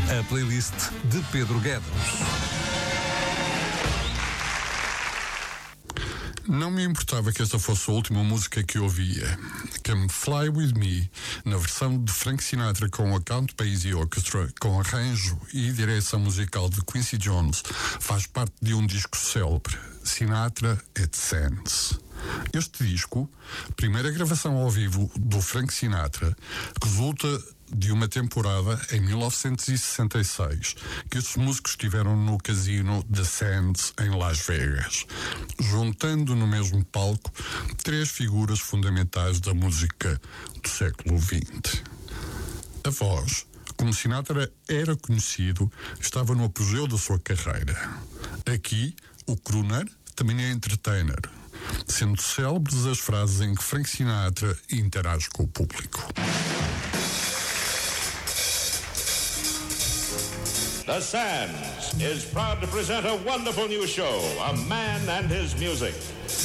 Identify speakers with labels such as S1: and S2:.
S1: a playlist de Pedro Guedes.
S2: Não me importava que esta fosse a última música que eu ouvia. Come Fly With Me, na versão de Frank Sinatra com a Count Basie Orchestra, com arranjo e direção musical de Quincy Jones, faz parte de um disco célebre, Sinatra at Sands. Este disco, primeira gravação ao vivo do Frank Sinatra, resulta de uma temporada em 1966 que estes músicos estiveram no casino The Sands em Las Vegas, juntando no mesmo palco três figuras fundamentais da música do século XX. A voz, como Sinatra era conhecido, estava no apogeu da sua carreira. Aqui, o crooner também é entertainer, sendo célebres as frases em que Frank Sinatra interage com o público.
S3: The Sands is proud to present a wonderful new show, A Man and His Music.